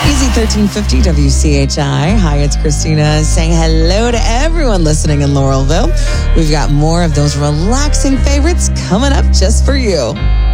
Easy 1350 WCHI. Hi, it's Christina saying hello to everyone listening in Laurelville. We've got more of those relaxing favorites coming up just for you.